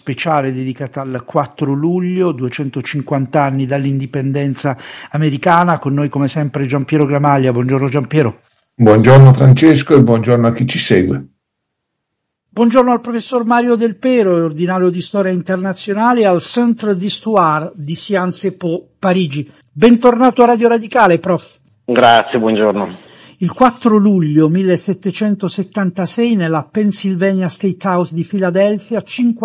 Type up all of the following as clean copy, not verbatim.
speciale dedicata al 4 luglio, 250 anni dall'indipendenza americana. Con noi come sempre Giampiero Gramaglia. Buongiorno Giampiero. Buongiorno Francesco e buongiorno a chi ci segue. Buongiorno al professor Mario Del Pero, ordinario di storia internazionale al Centre d'Histoire di Sciences Po, Parigi. Bentornato a Radio Radicale, prof. Grazie, buongiorno. Il 4 luglio 1776 nella Pennsylvania State House di Filadelfia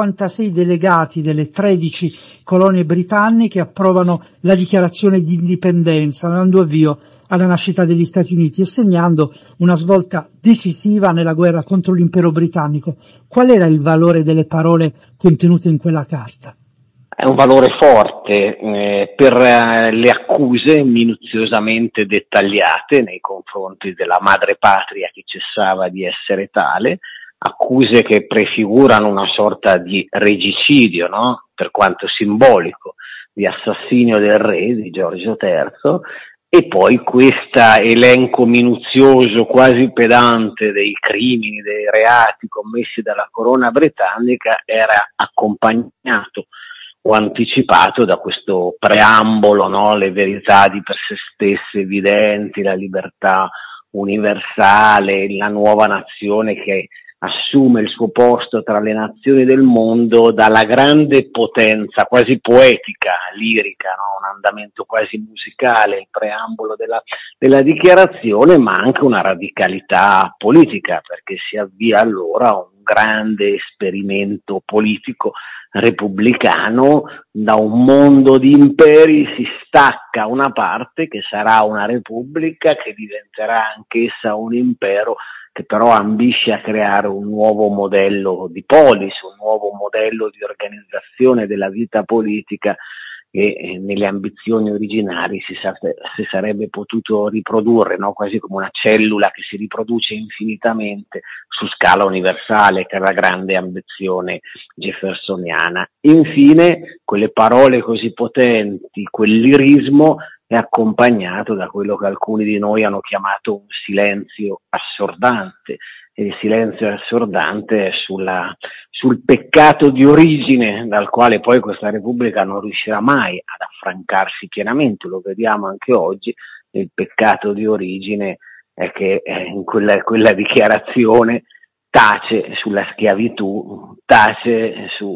56 delegati delle 13 colonie britanniche approvano la dichiarazione di indipendenza, dando avvio alla nascita degli Stati Uniti e segnando una svolta decisiva nella guerra contro l'impero britannico. Qual era il valore delle parole contenute in quella carta? È un valore forte per le accuse minuziosamente dettagliate nei confronti della madrepatria che cessava di essere tale, accuse che prefigurano una sorta di regicidio, no? Per quanto simbolico, di assassinio del re, di Giorgio III, e poi questo elenco minuzioso, quasi pedante, dei crimini, dei reati commessi dalla corona britannica era accompagnato o anticipato da questo preambolo, no? Le verità di per sé stesse evidenti, la libertà universale, la nuova nazione che assume il suo posto tra le nazioni del mondo dalla grande potenza quasi poetica, lirica, no? Un andamento quasi musicale, il preambolo della dichiarazione, ma anche una radicalità politica, perché si avvia allora un grande esperimento politico repubblicano. Da un mondo di imperi si stacca una parte che sarà una repubblica, che diventerà anch'essa un impero, che però ambisce a creare un nuovo modello di polis, un nuovo modello di organizzazione della vita politica che nelle ambizioni originali si sarebbe potuto riprodurre, no? Quasi come una cellula che si riproduce infinitamente su scala universale, che è la grande ambizione jeffersoniana. Infine, quelle parole così potenti, quel lirismo è accompagnato da quello che alcuni di noi hanno chiamato un silenzio assordante, e il silenzio assordante è sul peccato di origine dal quale poi questa Repubblica non riuscirà mai ad affrancarsi pienamente. Lo vediamo anche oggi. Il peccato di origine è che in quella dichiarazione tace sulla schiavitù, tace su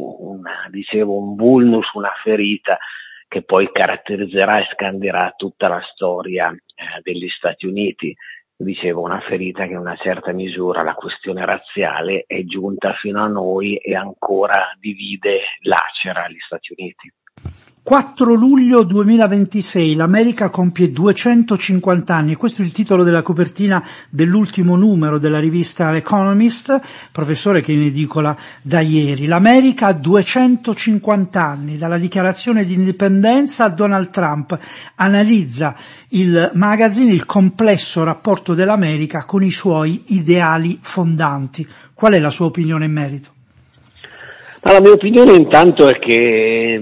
un vulnus, una ferita che poi caratterizzerà e scanderà tutta la storia degli Stati Uniti. Dicevo, una ferita che in una certa misura la questione razziale è giunta fino a noi e ancora divide, lacera gli Stati Uniti. 4 luglio 2026, l'America compie 250 anni, questo è il titolo della copertina dell'ultimo numero della rivista L'Economist, professore che è in edicola da ieri. L'America ha 250 anni, dalla dichiarazione di indipendenza a Donald Trump, analizza il magazine il complesso rapporto dell'America con i suoi ideali fondanti. Qual è la sua opinione in merito? La mia opinione intanto è che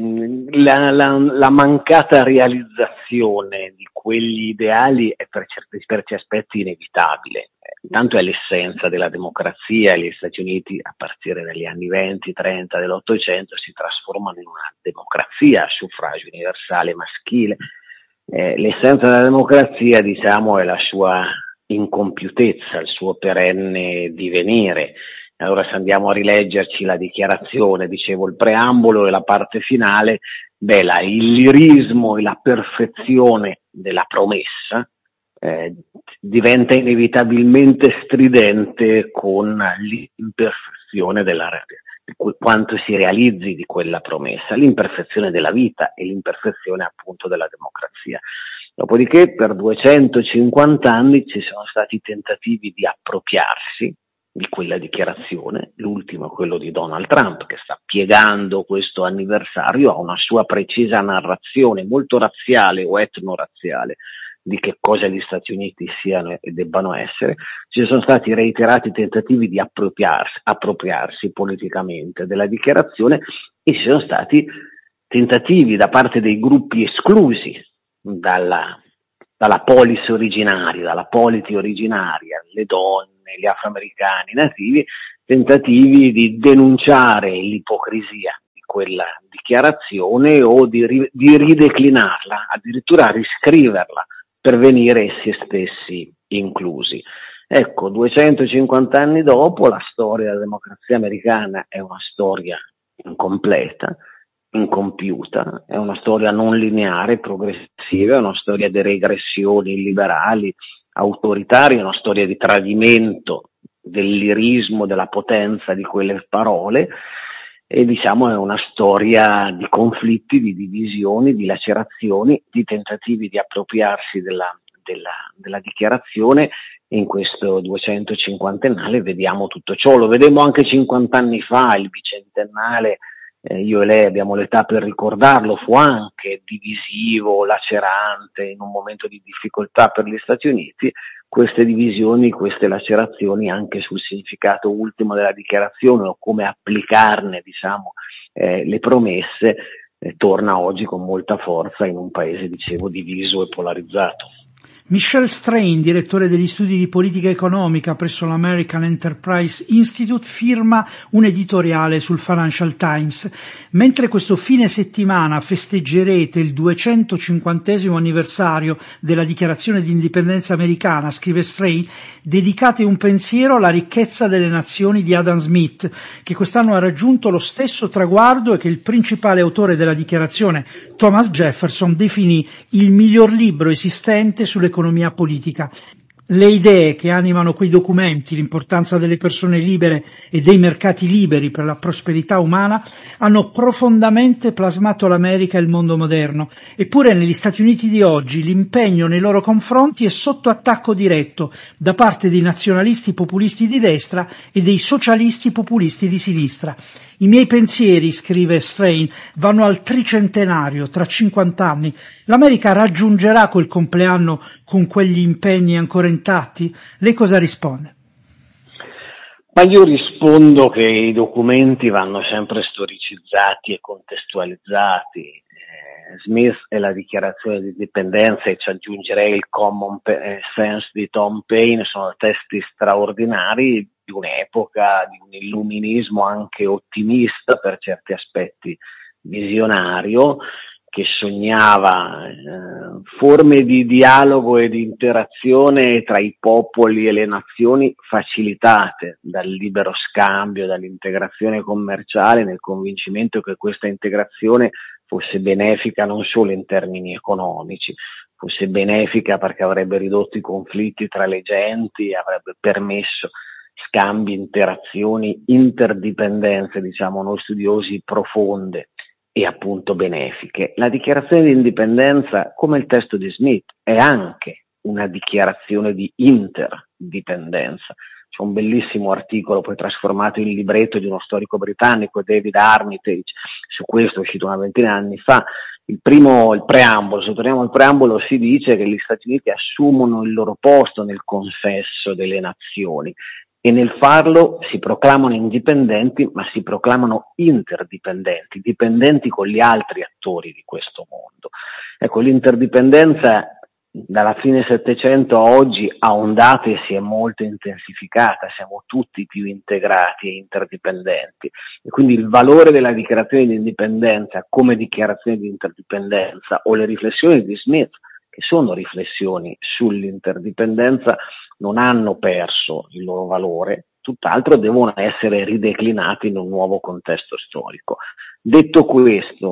la mancata realizzazione di quegli ideali è per certi aspetti inevitabile. Intanto è l'essenza della democrazia, e gli Stati Uniti a partire dagli anni 20-30 dell'Ottocento si trasformano in una democrazia a suffragio universale maschile. L'essenza della democrazia, diciamo, è la sua incompiutezza, il suo perenne divenire. Allora, se andiamo a rileggerci la dichiarazione, dicevo, il preambolo e la parte finale, il lirismo e la perfezione della promessa diventa inevitabilmente stridente con l'imperfezione di quanto si realizzi di quella promessa, l'imperfezione della vita e l'imperfezione appunto della democrazia. Dopodiché per 250 anni ci sono stati tentativi di appropriarsi di quella dichiarazione, l'ultimo quello di Donald Trump, che sta piegando questo anniversario a una sua precisa narrazione molto razziale o etnorazziale di che cosa gli Stati Uniti siano e debbano essere. Ci sono stati reiterati tentativi di appropriarsi politicamente della dichiarazione e ci sono stati tentativi da parte dei gruppi esclusi dalla polis originaria, dalla polity originaria, le donne, gli afroamericani, i nativi, tentativi di denunciare l'ipocrisia quella dichiarazione o di rideclinarla, addirittura riscriverla per venire essi stessi inclusi. Ecco, 250 anni dopo la storia della democrazia americana è una storia incompleta, incompiuta, è una storia non lineare, progressiva, è una storia di regressioni liberali, autoritarie, è una storia di tradimento del lirismo, della potenza di quelle parole, e diciamo è una storia di conflitti, di divisioni, di lacerazioni, di tentativi di appropriarsi della dichiarazione. In questo 250ennale vediamo tutto ciò, lo vedemmo anche 50 anni fa, il vicentennale, io e lei abbiamo l'età per ricordarlo, fu anche divisivo, lacerante, in un momento di difficoltà per gli Stati Uniti. Queste divisioni, queste lacerazioni anche sul significato ultimo della dichiarazione o come applicarne, diciamo, le promesse, torna oggi con molta forza in un paese, dicevo, diviso e polarizzato. Michel Strain, direttore degli studi di politica economica presso l'American Enterprise Institute, firma un editoriale sul Financial Times. Mentre questo fine settimana festeggerete il 250° anniversario della dichiarazione di indipendenza americana, scrive Strain, dedicate un pensiero alla ricchezza delle nazioni di Adam Smith, che quest'anno ha raggiunto lo stesso traguardo e che il principale autore della dichiarazione, Thomas Jefferson, definì il miglior libro esistente sull'economia politica. Le idee che animano quei documenti, l'importanza delle persone libere e dei mercati liberi per la prosperità umana, hanno profondamente plasmato l'America e il mondo moderno. Eppure negli Stati Uniti di oggi l'impegno nei loro confronti è sotto attacco diretto da parte dei nazionalisti populisti di destra e dei socialisti populisti di sinistra. I miei pensieri, scrive Strain, vanno al tricentenario, tra 50 anni. L'America raggiungerà quel compleanno con quegli impegni ancora intatti? Lei cosa risponde? Ma io rispondo che i documenti vanno sempre storicizzati e contestualizzati. Smith e la dichiarazione di indipendenza, e ci aggiungerei il Common Sense di Tom Paine, sono testi straordinari di un'epoca, di un illuminismo anche ottimista, per certi aspetti visionario, che sognava forme di dialogo e di interazione tra i popoli e le nazioni facilitate dal libero scambio, dall'integrazione commerciale, nel convincimento che questa integrazione fosse benefica non solo in termini economici, fosse benefica perché avrebbe ridotto i conflitti tra le genti, avrebbe permesso scambi, interazioni, interdipendenze, diciamo noi studiosi, profonde e appunto benefiche. La dichiarazione di indipendenza, come il testo di Smith, è anche una dichiarazione di interdipendenza. C'è un bellissimo articolo poi trasformato in libretto di uno storico britannico, David Armitage, su questo, uscito una ventina di anni fa. Il preambolo, sottolineiamo il preambolo, si dice che gli Stati Uniti assumono il loro posto nel consesso delle nazioni e nel farlo si proclamano indipendenti, ma si proclamano interdipendenti, dipendenti con gli altri attori di questo mondo. Ecco, l'interdipendenza dalla fine Settecento a oggi ha ondato e si è molto intensificata, siamo tutti più integrati e interdipendenti, e quindi il valore della dichiarazione di indipendenza come dichiarazione di interdipendenza, o le riflessioni di Smith, che sono riflessioni sull'interdipendenza, non hanno perso il loro valore, tutt'altro devono essere rideclinati in un nuovo contesto storico. Detto questo,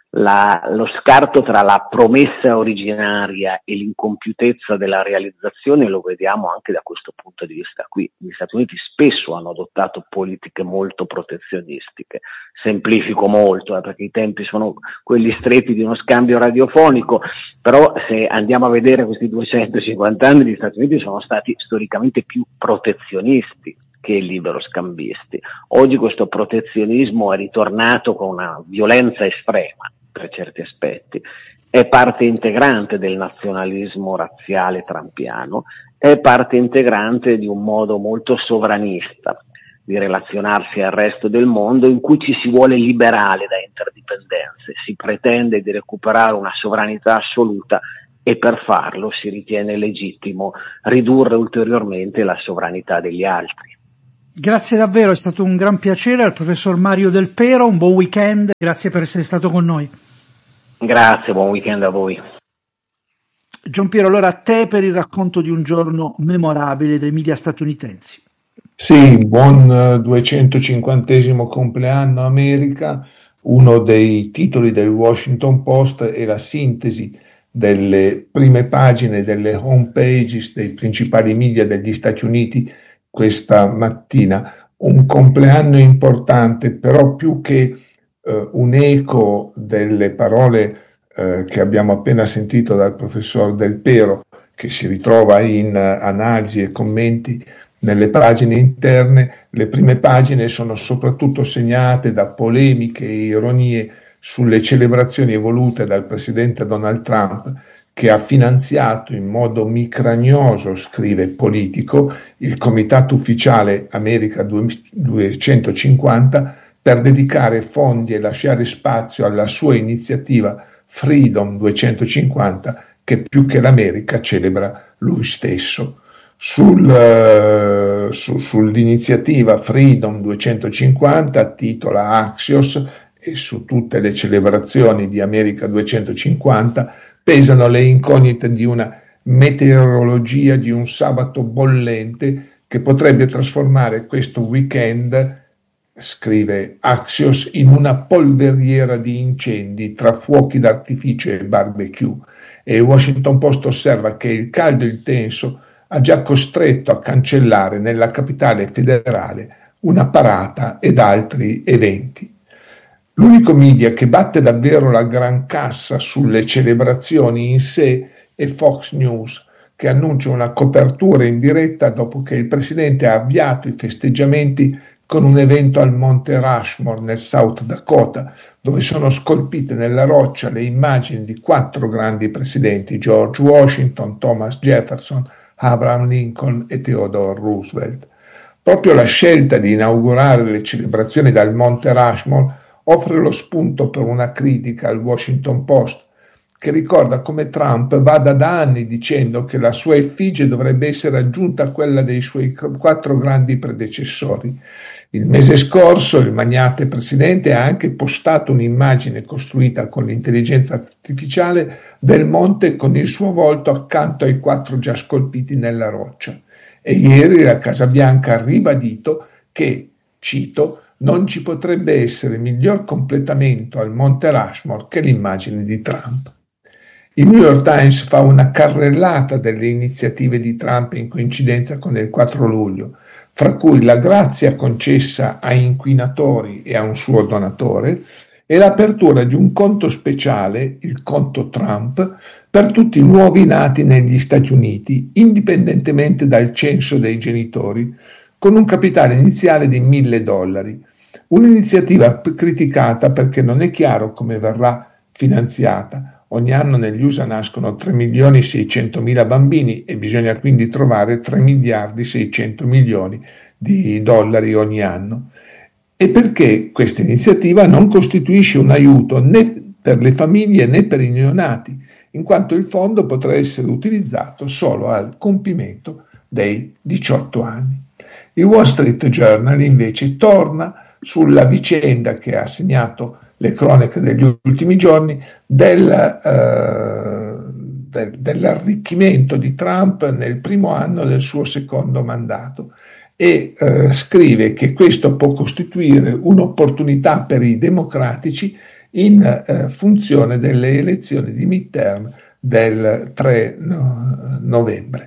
lo scarto tra la promessa originaria e l'incompiutezza della realizzazione lo vediamo anche da questo punto di vista qui. Gli Stati Uniti spesso hanno adottato politiche molto protezionistiche. Semplifico molto, perché i tempi sono quelli stretti di uno scambio radiofonico, però se andiamo a vedere questi 250 anni, gli Stati Uniti sono stati storicamente più protezionisti che libero scambisti. Oggi questo protezionismo è ritornato con una violenza estrema per certi aspetti, è parte integrante del nazionalismo razziale trumpiano, è parte integrante di un modo molto sovranista di relazionarsi al resto del mondo, in cui ci si vuole liberare da interdipendenze, si pretende di recuperare una sovranità assoluta e per farlo si ritiene legittimo ridurre ulteriormente la sovranità degli altri. Grazie davvero, è stato un gran piacere. Al professor Mario Del Pero, un buon weekend, grazie per essere stato con noi. Grazie, buon weekend a voi. Giampiero, allora a te per il racconto di un giorno memorabile dei media statunitensi. Sì, buon 250° compleanno America. Uno dei titoli del Washington Post è la sintesi delle prime pagine delle home pages dei principali media degli Stati Uniti questa mattina. Un compleanno importante, però più che un eco delle parole che abbiamo appena sentito dal professor Del Pero, che si ritrova in analisi e commenti nelle pagine interne. Le prime pagine sono soprattutto segnate da polemiche e ironie sulle celebrazioni volute dal presidente Donald Trump, che ha finanziato in modo micragnoso, scrive Politico, il comitato ufficiale America 250 per dedicare fondi e lasciare spazio alla sua iniziativa Freedom 250, che più che l'America celebra lui stesso. Sull'iniziativa Freedom 250 titola Axios, e su tutte le celebrazioni di America 250 pesano le incognite di una meteorologia di un sabato bollente che potrebbe trasformare questo weekend, scrive Axios, in una polveriera di incendi tra fuochi d'artificio e barbecue. E il Washington Post osserva che il caldo intenso ha già costretto a cancellare nella capitale federale una parata ed altri eventi. L'unico media che batte davvero la gran cassa sulle celebrazioni in sé è Fox News, che annuncia una copertura in diretta dopo che il presidente ha avviato i festeggiamenti con un evento al Monte Rushmore nel South Dakota, dove sono scolpite nella roccia le immagini di 4 grandi presidenti: George Washington, Thomas Jefferson, Abraham Lincoln e Theodore Roosevelt. Proprio la scelta di inaugurare le celebrazioni dal Monte Rushmore offre lo spunto per una critica al Washington Post, che ricorda come Trump vada da anni dicendo che la sua effigie dovrebbe essere aggiunta a quella dei suoi 4 grandi predecessori. Il mese scorso il magnate presidente ha anche postato un'immagine costruita con l'intelligenza artificiale del monte con il suo volto accanto ai 4 già scolpiti nella roccia. E ieri la Casa Bianca ha ribadito che, cito, non ci potrebbe essere miglior completamento al Monte Rushmore che l'immagine di Trump. Il New York Times fa una carrellata delle iniziative di Trump in coincidenza con il 4 luglio, fra cui la grazia concessa a inquinatori e a un suo donatore e l'apertura di un conto speciale, il conto Trump, per tutti i nuovi nati negli Stati Uniti, indipendentemente dal censo dei genitori, con un capitale iniziale di $1.000. Un'iniziativa criticata perché non è chiaro come verrà finanziata. Ogni anno negli USA nascono 3.600.000 bambini e bisogna quindi trovare $3.600.000.000 ogni anno. E perché questa iniziativa non costituisce un aiuto né per le famiglie né per i neonati, in quanto il fondo potrà essere utilizzato solo al compimento dei 18 anni. Il Wall Street Journal invece torna sulla vicenda che ha segnato le cronache degli ultimi giorni dell'arricchimento di Trump nel primo anno del suo secondo mandato e scrive che questo può costituire un'opportunità per i democratici in funzione delle elezioni di midterm del 3 novembre.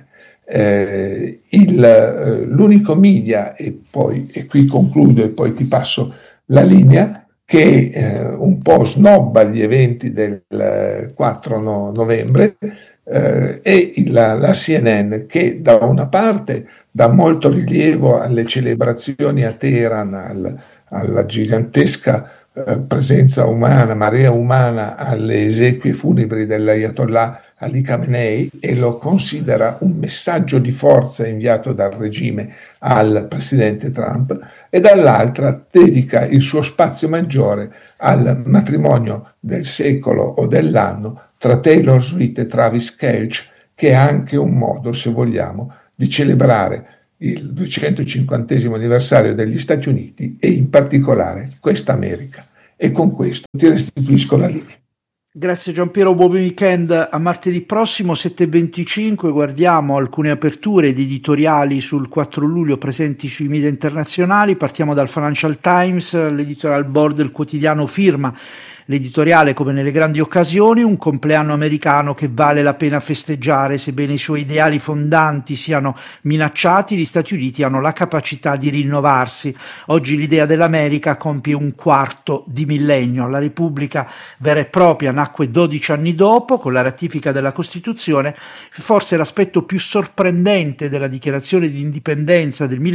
L'unico media, e qui concludo e poi ti passo la linea, che un po' snobba gli eventi del 4 novembre, è la CNN, che da una parte dà molto rilievo alle celebrazioni a Teheran, alla gigantesca presenza umana, marea umana alle esequie funebri dell'Ayatollah Ali Khamenei, e lo considera un messaggio di forza inviato dal regime al presidente Trump, e dall'altra dedica il suo spazio maggiore al matrimonio del secolo o dell'anno tra Taylor Swift e Travis Kelce, che è anche un modo, se vogliamo, di celebrare il 250 anniversario degli Stati Uniti e in particolare questa America. E con questo ti restituisco la linea. Grazie Giampiero, buon weekend. A martedì prossimo 7:25 guardiamo alcune aperture di editoriali sul 4 luglio presenti sui media internazionali. Partiamo dal Financial Times, l'editorial board del quotidiano firma l'editoriale come nelle grandi occasioni, un compleanno americano che vale la pena festeggiare, sebbene i suoi ideali fondanti siano minacciati, gli Stati Uniti hanno la capacità di rinnovarsi. Oggi l'idea dell'America compie un quarto di millennio. La Repubblica vera e propria nacque 12 anni dopo, con la ratifica della Costituzione. Forse l'aspetto più sorprendente della dichiarazione di indipendenza del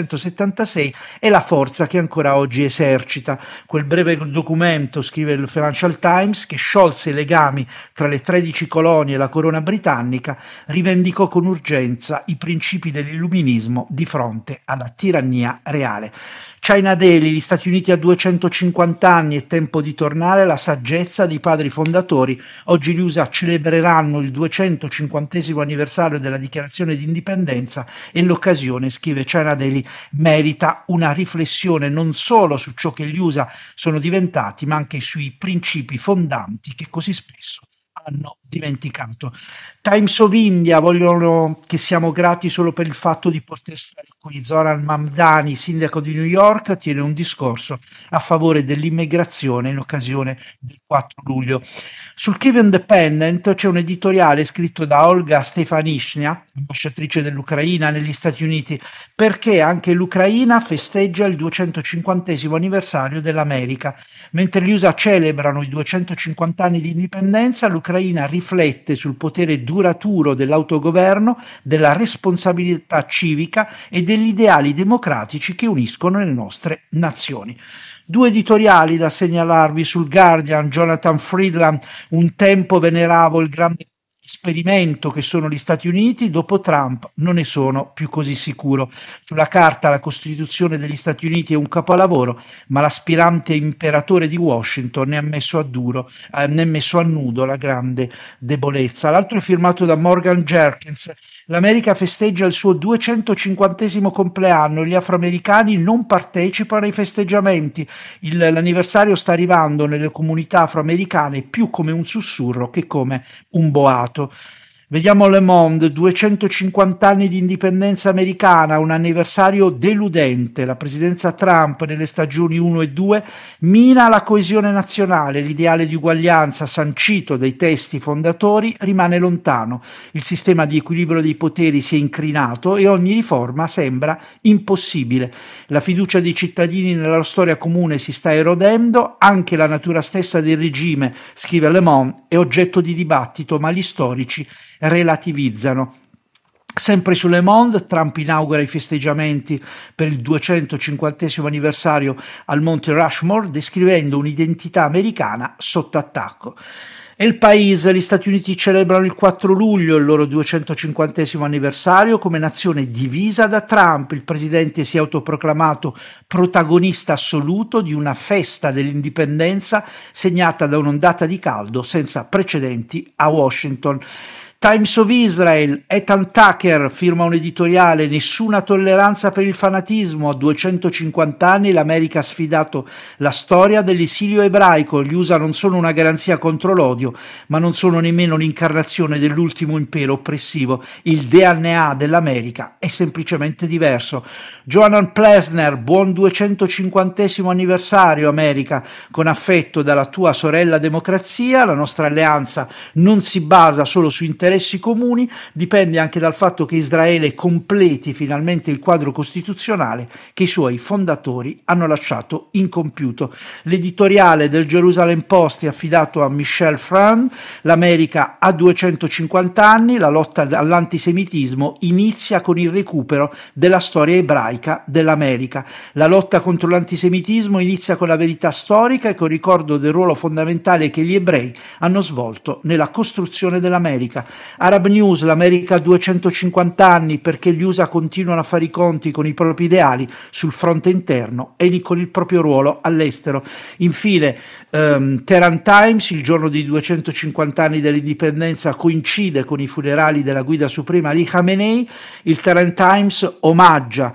1776 è la forza che ancora oggi esercita. Quel breve documento, scrive il Financial Times, che sciolse i legami tra le 13 colonie e la corona britannica, rivendicò con urgenza i principi dell'illuminismo di fronte alla tirannia reale. China Daily, gli Stati Uniti a 250 anni, è tempo di tornare alla saggezza dei padri fondatori. Oggi gli USA celebreranno il 250 anniversario della dichiarazione di indipendenza e l'occasione, scrive China Daily, merita una riflessione non solo su ciò che gli USA sono diventati, ma anche sui principi fondanti che così spesso hanno dimenticato. Times of India vogliono che siamo grati solo per il fatto di poter stare qui. Zoran Mamdani, sindaco di New York, tiene un discorso a favore dell'immigrazione in occasione del 4 luglio. Sul Kyiv Independent c'è un editoriale scritto da Olga Stefanishnia, ambasciatrice dell'Ucraina negli Stati Uniti, perché anche l'Ucraina festeggia il 250 anniversario dell'America. Mentre gli USA celebrano i 250 anni di indipendenza, l'Ucraina riflette sul potere duraturo dell'autogoverno, della responsabilità civica e degli ideali democratici che uniscono le nostre nazioni. Due editoriali da segnalarvi sul Guardian. Jonathan Friedland, un tempo veneravo il grande esperimento che sono gli Stati Uniti, dopo Trump non ne sono più così sicuro. Sulla carta la Costituzione degli Stati Uniti è un capolavoro, ma l'aspirante imperatore di Washington ne ha messo a nudo la grande debolezza. L'altro è firmato da Morgan Jerkins. L'America festeggia il suo 250 compleanno, gli afroamericani non partecipano ai festeggiamenti. L'anniversario sta arrivando nelle comunità afroamericane più come un sussurro che come un boato. Vediamo Le Monde, 250 anni di indipendenza americana, un anniversario deludente. La presidenza Trump nelle stagioni 1 e 2 mina la coesione nazionale, l'ideale di uguaglianza sancito dai testi fondatori rimane lontano, il sistema di equilibrio dei poteri si è incrinato e ogni riforma sembra impossibile. La fiducia dei cittadini nella storia comune si sta erodendo, anche la natura stessa del regime, scrive Le Monde, è oggetto di dibattito, ma gli storici relativizzano. Sempre su Le Monde, Trump inaugura i festeggiamenti per il 250 anniversario al Monte Rushmore, descrivendo un'identità americana sotto attacco. E il Paese, gli Stati Uniti celebrano il 4 luglio, il loro 250 anniversario, come nazione divisa da Trump. Il presidente si è autoproclamato protagonista assoluto di una festa dell'indipendenza segnata da un'ondata di caldo senza precedenti a Washington. Times of Israel, Ethan Tucker firma un editoriale, nessuna tolleranza per il fanatismo, a 250 anni l'America ha sfidato la storia dell'esilio ebraico, gli USA non sono una garanzia contro l'odio, ma non sono nemmeno l'incarnazione dell'ultimo impero oppressivo, il DNA dell'America è semplicemente diverso. Johanan Plesner, buon 250 anniversario America, con affetto dalla tua sorella democrazia, la nostra alleanza non si basa solo su interessi comuni, dipende anche dal fatto che Israele completi finalmente il quadro costituzionale che i suoi fondatori hanno lasciato incompiuto. L'editoriale del Jerusalem Post è affidato a Michel Frand. L'America ha 250 anni, la lotta all'antisemitismo inizia con il recupero della storia ebraica dell'America. La lotta contro l'antisemitismo inizia con la verità storica e con il ricordo del ruolo fondamentale che gli ebrei hanno svolto nella costruzione dell'America. Arab News, l'America a 250 anni, perché gli USA continuano a fare i conti con i propri ideali sul fronte interno e con il proprio ruolo all'estero. Infine Tehran Times, il giorno dei 250 anni dell'indipendenza coincide con i funerali della guida suprema Ali Khamenei. Il Tehran Times omaggia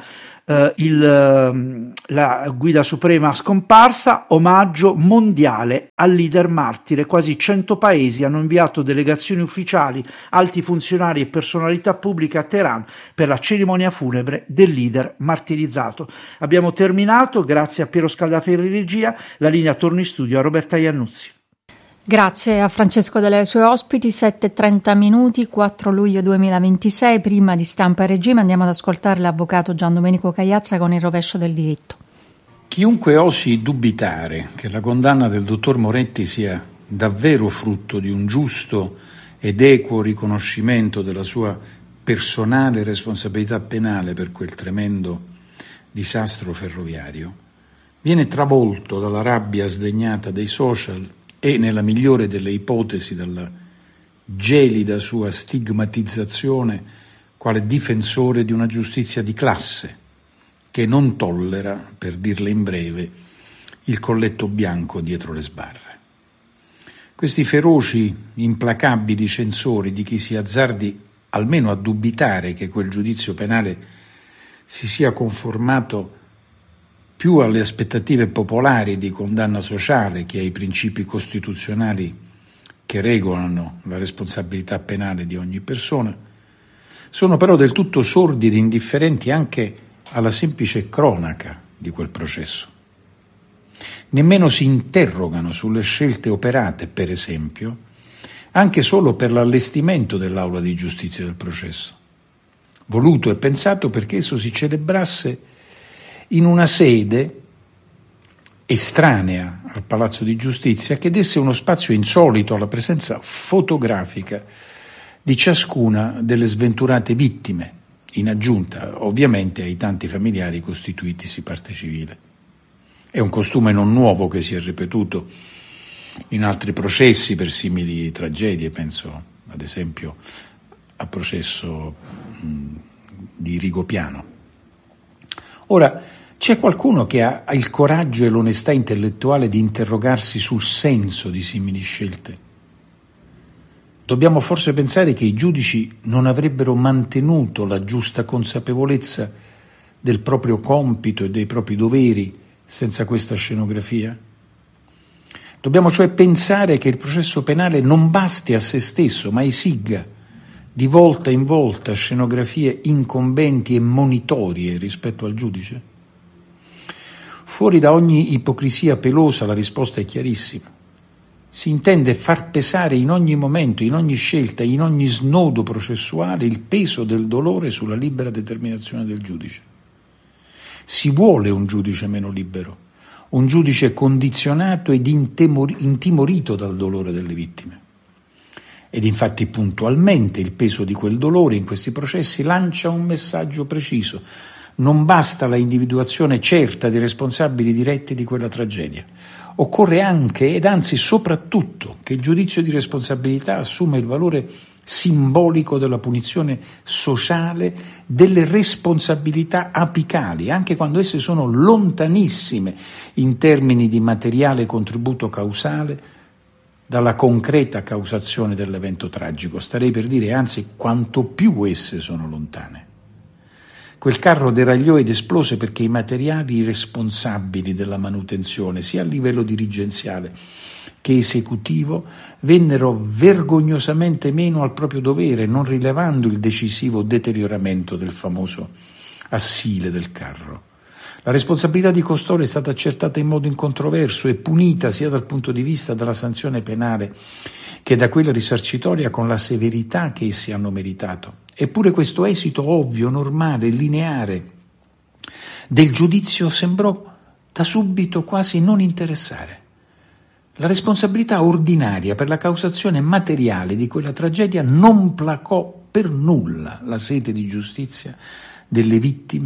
la guida suprema scomparsa, omaggio mondiale al leader martire. Quasi 100 paesi hanno inviato delegazioni ufficiali, alti funzionari e personalità pubbliche a Teheran per la cerimonia funebre del leader martirizzato. Abbiamo terminato, grazie a Piero Scaldaferri regia, la linea torna in studio a Roberta Iannuzzi. Grazie a Francesco delle sue ospiti. 7:30, 4 luglio 2026, prima di Stampa e Regime andiamo ad ascoltare l'avvocato Gian Domenico Cagliazza con il rovescio del diritto. Chiunque osi dubitare che la condanna del dottor Moretti sia davvero frutto di un giusto ed equo riconoscimento della sua personale responsabilità penale per quel tremendo disastro ferroviario viene travolto dalla rabbia sdegnata dei social e, nella migliore delle ipotesi, dalla gelida sua stigmatizzazione quale difensore di una giustizia di classe che non tollera, per dirla in breve, il colletto bianco dietro le sbarre. Questi feroci, implacabili censori di chi si azzardi almeno a dubitare che quel giudizio penale si sia conformato più alle aspettative popolari di condanna sociale che ai principi costituzionali che regolano la responsabilità penale di ogni persona, sono però del tutto sordi ed indifferenti anche alla semplice cronaca di quel processo. Nemmeno si interrogano sulle scelte operate, per esempio, anche solo per l'allestimento dell'aula di giustizia del processo, voluto e pensato perché esso si celebrasse in una sede estranea al Palazzo di Giustizia che desse uno spazio insolito alla presenza fotografica di ciascuna delle sventurate vittime, in aggiunta ovviamente ai tanti familiari costituitisi parte civile. È un costume non nuovo che si è ripetuto in altri processi per simili tragedie, penso ad esempio al processo di Rigopiano. Ora, c'è qualcuno che ha il coraggio e l'onestà intellettuale di interrogarsi sul senso di simili scelte? Dobbiamo forse pensare che i giudici non avrebbero mantenuto la giusta consapevolezza del proprio compito e dei propri doveri senza questa scenografia? Dobbiamo cioè pensare che il processo penale non basti a se stesso, ma esiga di volta in volta scenografie incombenti e monitorie rispetto al giudice? Fuori da ogni ipocrisia pelosa la risposta è chiarissima. Si intende far pesare in ogni momento, in ogni scelta, in ogni snodo processuale il peso del dolore sulla libera determinazione del giudice. Si vuole un giudice meno libero, un giudice condizionato ed intimorito dal dolore delle vittime. Ed infatti puntualmente il peso di quel dolore in questi processi lancia un messaggio preciso. Non basta la individuazione certa dei responsabili diretti di quella tragedia. Occorre anche, ed anzi soprattutto, che il giudizio di responsabilità assuma il valore simbolico della punizione sociale delle responsabilità apicali, anche quando esse sono lontanissime in termini di materiale contributo causale dalla concreta causazione dell'evento tragico. Starei per dire, anzi, quanto più esse sono lontane. Quel carro deragliò ed esplose perché i materiali responsabili della manutenzione, sia a livello dirigenziale che esecutivo, vennero vergognosamente meno al proprio dovere, non rilevando il decisivo deterioramento del famoso assile del carro. La responsabilità di costoro è stata accertata in modo incontroverso e punita sia dal punto di vista della sanzione penale che da quella risarcitoria con la severità che essi hanno meritato. Eppure questo esito ovvio, normale, lineare del giudizio sembrò da subito quasi non interessare. La responsabilità ordinaria per la causazione materiale di quella tragedia non placò per nulla la sete di giustizia delle vittime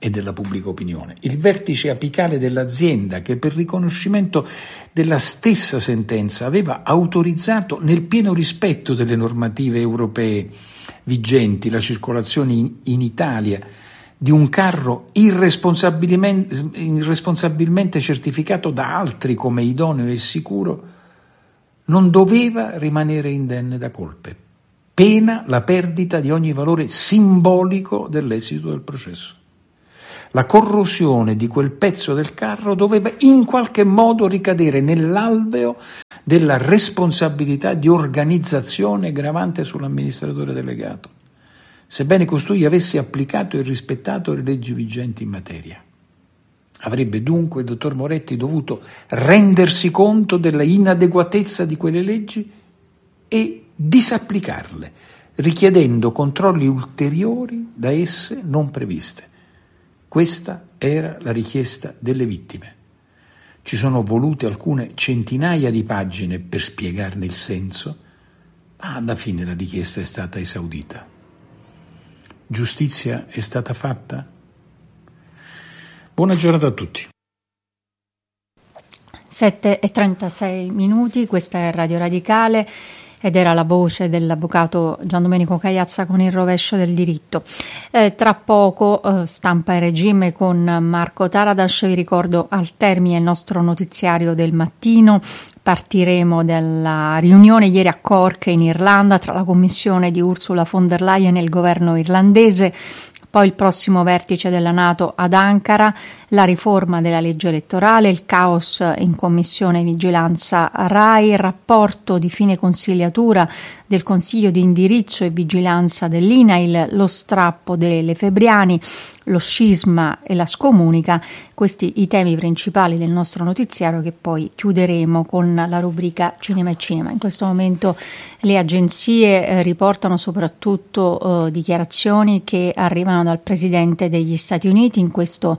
e della pubblica opinione. Il vertice apicale dell'azienda, che per riconoscimento della stessa sentenza aveva autorizzato, nel pieno rispetto delle normative europee vigenti, la circolazione in Italia di un carro irresponsabilmente certificato da altri come idoneo e sicuro, non doveva rimanere indenne da colpe, pena la perdita di ogni valore simbolico dell'esito del processo. La corrosione di quel pezzo del carro doveva in qualche modo ricadere nell'alveo della responsabilità di organizzazione gravante sull'amministratore delegato, sebbene costui avesse applicato e rispettato le leggi vigenti in materia. Avrebbe dunque il dottor Moretti dovuto rendersi conto della inadeguatezza di quelle leggi e disapplicarle, richiedendo controlli ulteriori da esse non previste. Questa era la richiesta delle vittime. Ci sono volute alcune centinaia di pagine per spiegarne il senso, ma alla fine la richiesta è stata esaudita. Giustizia è stata fatta? Buona giornata a tutti. 7:36, questa è Radio Radicale ed era la voce dell'avvocato Gian Domenico Cagliazza con il rovescio del diritto. Tra poco Stampa e Regime con Marco Taradas. Vi ricordo al termine il nostro notiziario del mattino. Partiremo dalla riunione ieri a Cork in Irlanda tra la commissione di Ursula von der Leyen e il governo irlandese. Poi il prossimo vertice della NATO ad Ankara, la riforma della legge elettorale, il caos in commissione vigilanza RAI, il rapporto di fine consigliatura del Consiglio di indirizzo e vigilanza dell'INAIL, lo strappo delle Febriani, lo scisma e la scomunica. Questi i temi principali del nostro notiziario, che poi chiuderemo con la rubrica Cinema e Cinema. In questo momento le agenzie riportano soprattutto dichiarazioni che arrivano dal Presidente degli Stati Uniti in questo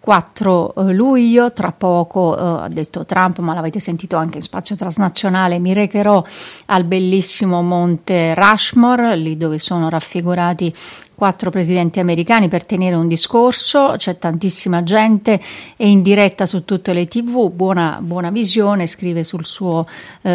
4 luglio. Tra poco, ha detto Trump, ma l'avete sentito anche in spazio transnazionale, mi recherò al bellissimo Monte Rushmore, lì dove sono raffigurati 4 presidenti americani, per tenere un discorso. C'è tantissima gente, è in diretta su tutte le TV. Buona visione, scrive sul suo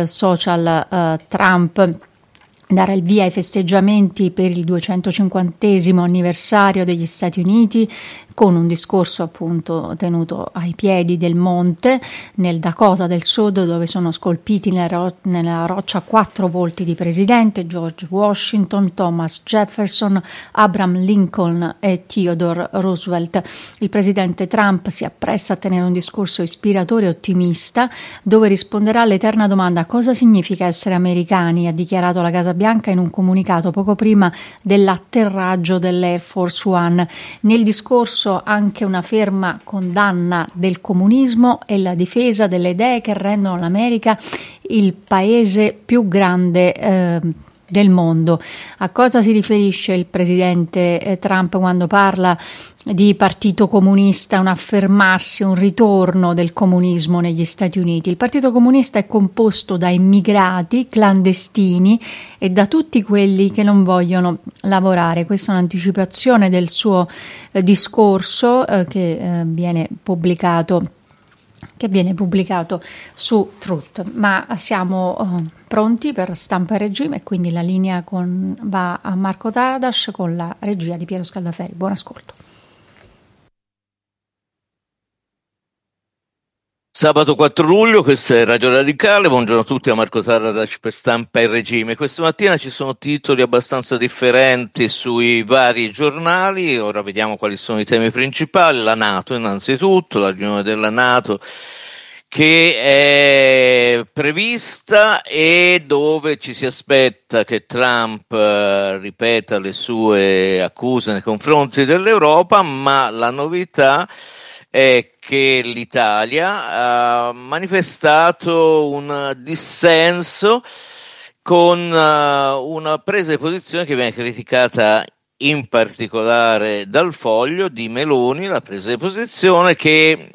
social Trump. Dare il via ai festeggiamenti per il 250° anniversario degli Stati Uniti, con un discorso appunto tenuto ai piedi del monte nel Dakota del Sud, dove sono scolpiti nella roccia 4 volti di presidente: George Washington, Thomas Jefferson, Abraham Lincoln e Theodore Roosevelt. Il presidente Trump si appresta a tenere un discorso ispiratore e ottimista, dove risponderà all'eterna domanda: cosa significa essere americani? Ha dichiarato la Casa Bianca in un comunicato poco prima dell'atterraggio dell'Air Force One. Nel discorso anche una ferma condanna del comunismo e la difesa delle idee che rendono l'America il paese più grande del mondo. A cosa si riferisce il presidente Trump quando parla di partito comunista, un affermarsi, un ritorno del comunismo negli Stati Uniti? Il partito comunista è composto da immigrati clandestini e da tutti quelli che non vogliono lavorare. Questa è un'anticipazione del suo discorso che viene pubblicato su Truth. Ma siamo pronti per Stampa e Regime, e quindi la linea va a Marco Taradas con la regia di Piero Scaldaferi. Buon ascolto. Sabato 4 luglio, questa è Radio Radicale, buongiorno a tutti, a Marco Taradas per Stampa e Regime. Questa mattina ci sono titoli abbastanza differenti sui vari giornali. Ora vediamo quali sono i temi principali. La NATO innanzitutto, la riunione della NATO che è prevista e dove ci si aspetta che Trump ripeta le sue accuse nei confronti dell'Europa, ma la novità è che l'Italia ha manifestato un dissenso con una presa di posizione che viene criticata in particolare dal Foglio di Meloni, la presa di posizione che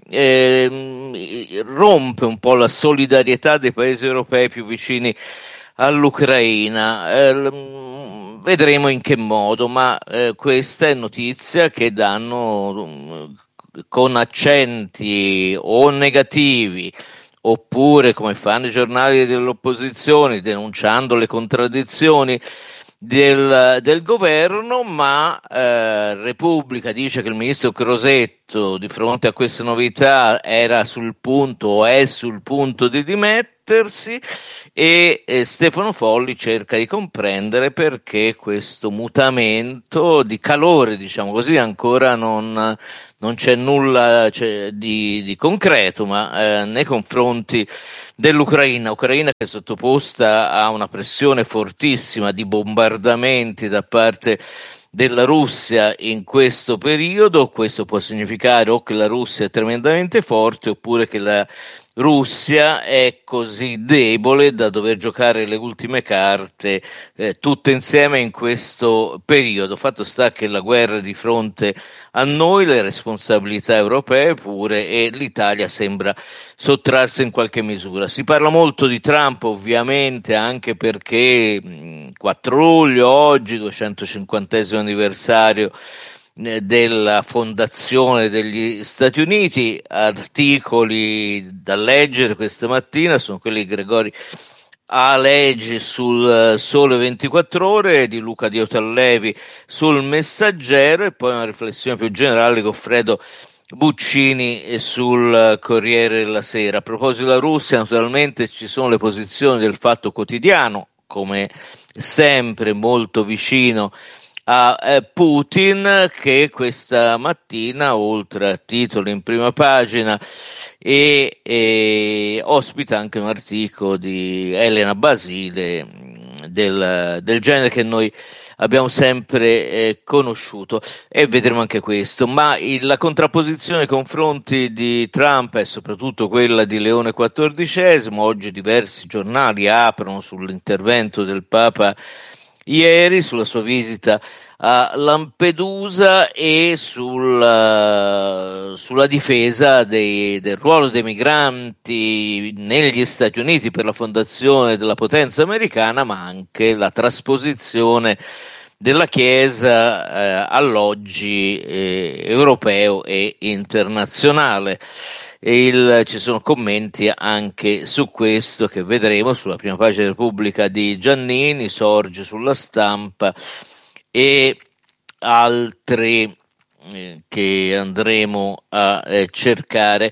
rompe un po' la solidarietà dei paesi europei più vicini all'Ucraina. vedremo in che modo, ma questa è notizia che danno con accenti o negativi, oppure come fanno i giornali dell'opposizione denunciando le contraddizioni del governo, ma Repubblica dice che il ministro Crosetto di fronte a queste novità era sul punto o è sul punto di dimettersi, e Stefano Folli cerca di comprendere perché questo mutamento di calore, diciamo così, ancora non c'è nulla di concreto, ma nei confronti Ucraina che è sottoposta a una pressione fortissima di bombardamenti da parte della Russia in questo periodo. Questo può significare o che la Russia è tremendamente forte, oppure che la Russia è così debole da dover giocare le ultime carte tutte insieme in questo periodo. Fatto sta che la guerra è di fronte a noi, le responsabilità europee pure, e l'Italia sembra sottrarsi in qualche misura. Si parla molto di Trump, ovviamente, anche perché 4 luglio, oggi, 250° anniversario della fondazione degli Stati Uniti. Articoli da leggere questa mattina sono quelli di Gregori Aleggi sul Sole 24 Ore, di Luca Diotallevi sul Messaggero, e poi una riflessione più generale di Goffredo Buccini sul Corriere della Sera. A proposito della Russia, naturalmente ci sono le posizioni del Fatto Quotidiano, come sempre molto vicino a Putin, che questa mattina, oltre a titoli in prima pagina, ospita anche un articolo di Elena Basile del genere che noi abbiamo sempre conosciuto, e vedremo anche questo. Ma la contrapposizione nei confronti di Trump è soprattutto quella di Leone XIV. Oggi diversi giornali aprono sull'intervento del Papa ieri, sulla sua visita a Lampedusa e sulla difesa del ruolo dei migranti negli Stati Uniti per la fondazione della potenza americana, ma anche la trasposizione della Chiesa all'oggi europeo e internazionale. Ci sono commenti anche su questo che vedremo sulla prima pagina della Repubblica di Giannini, Sorge sulla Stampa e altri che andremo a cercare.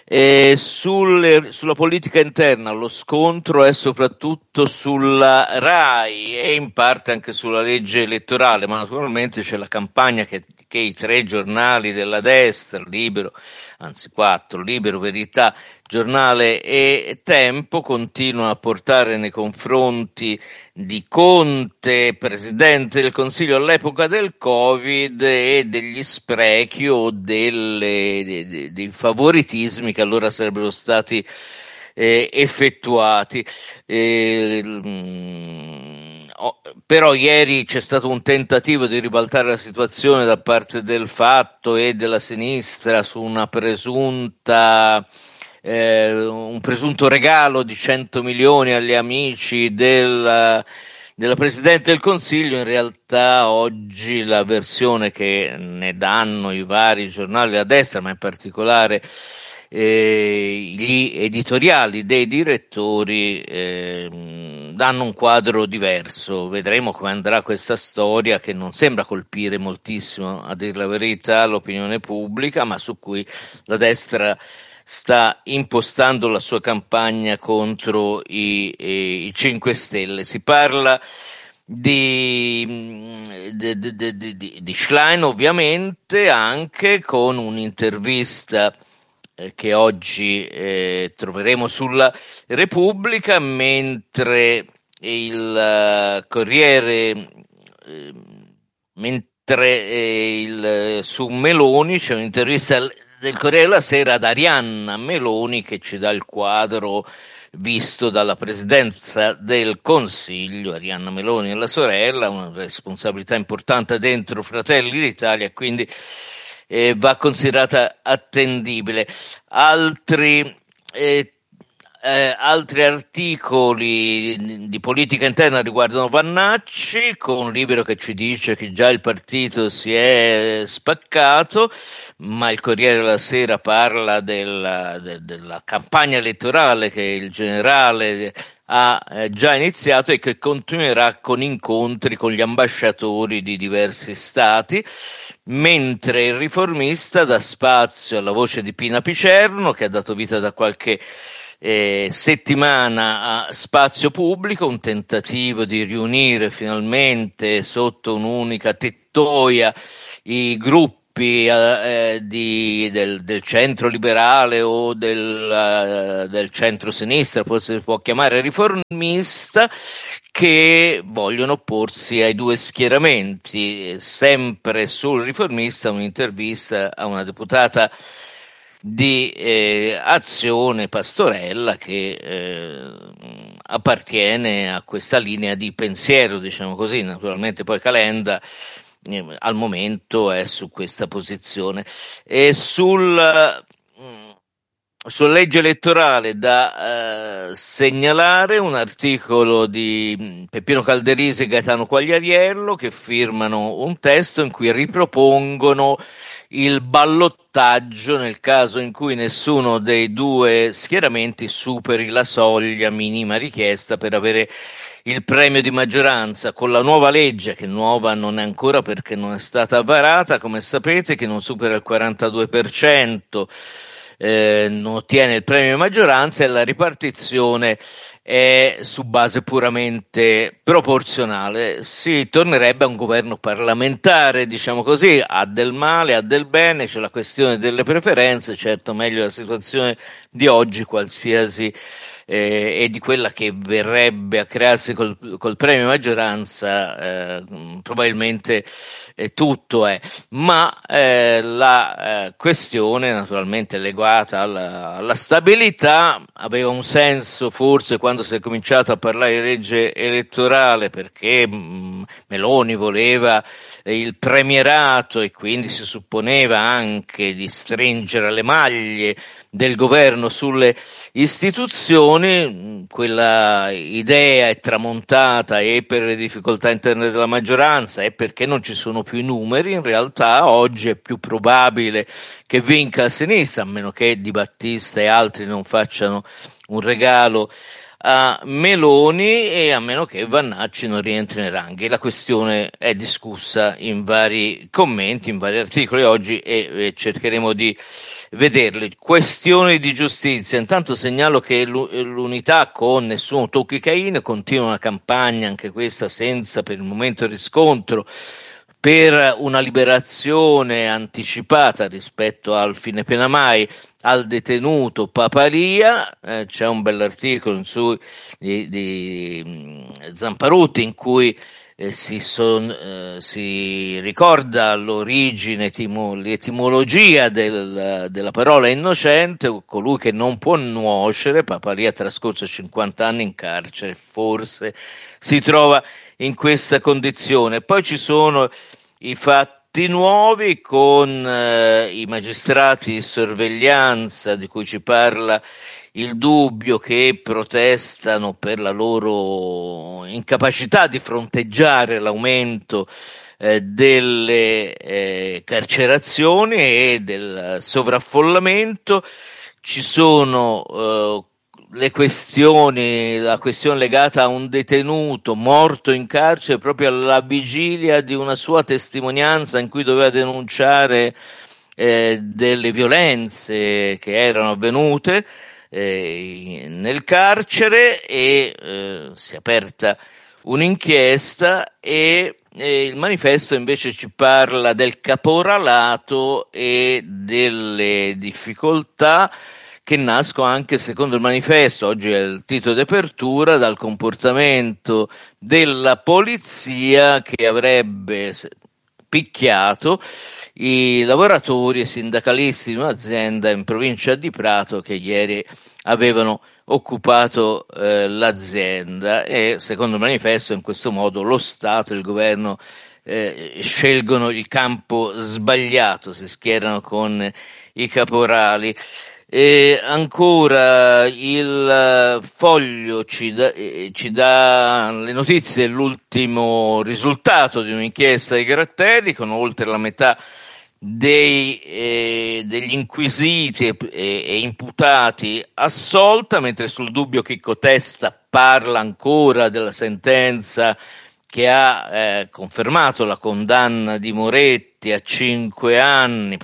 Sulla politica interna lo scontro è soprattutto sulla RAI e in parte anche sulla legge elettorale, ma naturalmente c'è la campagna che i 3 giornali della destra, Libero, anzi 4, Libero, Verità, Giornale e Tempo, continuano a portare nei confronti di Conte, presidente del Consiglio all'epoca del Covid, e degli sprechi o dei favoritismi che allora sarebbero stati effettuati. Però ieri c'è stato un tentativo di ribaltare la situazione da parte del Fatto e della sinistra su una un presunto regalo di 100 milioni agli amici della Presidente del Consiglio. In realtà oggi la versione che ne danno i vari giornali a destra, ma in particolare gli editoriali dei direttori, danno un quadro diverso. Vedremo come andrà questa storia, che non sembra colpire moltissimo, a dir la verità, l'opinione pubblica, ma su cui la destra sta impostando la sua campagna contro i 5 Stelle. Si parla di Schlein, ovviamente, anche con un'intervista che oggi troveremo sulla Repubblica, mentre il Corriere, su Meloni c'è un'intervista del Corriere della Sera ad Arianna Meloni, che ci dà il quadro visto dalla Presidenza del Consiglio. Arianna Meloni e la sorella, una responsabilità importante dentro Fratelli d'Italia, quindi va considerata attendibile. Altri altri articoli di politica interna riguardano Vannacci, con un libro che ci dice che già il partito si è spaccato, ma il Corriere della Sera parla della campagna elettorale che il generale ha già iniziato e che continuerà con incontri con gli ambasciatori di diversi stati, mentre il Riformista dà spazio alla voce di Pina Picerno, che ha dato vita da qualche settimana a Spazio Pubblico, un tentativo di riunire finalmente sotto un'unica tettoia i gruppi del centro liberale o del centro-sinistra, forse si può chiamare riformista, che vogliono opporsi ai due schieramenti. Sempre sul Riformista un'intervista a una deputata di Azione, Pastorella, che appartiene a questa linea di pensiero, diciamo così. Naturalmente poi Calenda al momento è su questa posizione. E sulla legge elettorale da segnalare un articolo di Peppino Calderisi e Gaetano Quagliariello, che firmano un testo in cui ripropongono il ballottaggio nel caso in cui nessuno dei due schieramenti superi la soglia minima richiesta per avere il premio di maggioranza. Con la nuova legge, che nuova non è ancora perché non è stata varata, come sapete, che non supera il 42%, non ottiene il premio di maggioranza, e la ripartizione è su base puramente proporzionale. Si tornerebbe a un governo parlamentare, diciamo così, ha del male, ha del bene, c'è la questione delle preferenze, certo meglio la situazione di oggi qualsiasi e di quella che verrebbe a crearsi col premio di maggioranza, probabilmente tutto è, ma la questione naturalmente legata alla stabilità aveva un senso forse quando si è cominciato a parlare di legge elettorale, perché Meloni voleva il premierato e quindi si supponeva anche di stringere le maglie del governo sulle istituzioni. Quella idea è tramontata e per le difficoltà interne della maggioranza e perché non ci sono più i numeri. In realtà oggi è più probabile che vinca a sinistra, a meno che Di Battista e altri non facciano un regalo a Meloni e a meno che Vannacci non rientri nei ranghi. La questione è discussa in vari commenti, in vari articoli oggi e cercheremo di vederli. Questioni di giustizia. Intanto segnalo che l'Unità, con Nessuno tocchi Cain, continua una campagna, anche questa senza per il momento riscontro, per una liberazione anticipata rispetto al fine pena mai al detenuto Papalia. C'è un bell'articolo di Zamparutti in cui si ricorda l'origine, l'etimologia della parola innocente, colui che non può nuocere. Papalia ha trascorso 50 anni in carcere, forse si trova in questa condizione. Poi ci sono i fatti nuovi con i magistrati di sorveglianza di cui ci parla il Dubbio, che protestano per la loro incapacità di fronteggiare l'aumento delle carcerazioni e del sovraffollamento. Ci sono la questione legata a un detenuto morto in carcere proprio alla vigilia di una sua testimonianza in cui doveva denunciare delle violenze che erano avvenute nel carcere, e si è aperta un'inchiesta e il Manifesto invece ci parla del caporalato e delle difficoltà che nascono anche, secondo il Manifesto, oggi è il titolo di apertura, dal comportamento della polizia che avrebbe picchiato i lavoratori e sindacalisti di un'azienda in provincia di Prato che ieri avevano occupato l'azienda, e secondo il Manifesto in questo modo lo Stato e il governo scelgono il campo sbagliato, si schierano con i caporali. E ancora il Foglio ci dà le notizie dell'ultimo risultato di un'inchiesta di Gratteri, con oltre la metà degli inquisiti e imputati assolta, mentre sul dubbio Chicco Testa parla ancora della sentenza che ha confermato la condanna di Moretti a 5 anni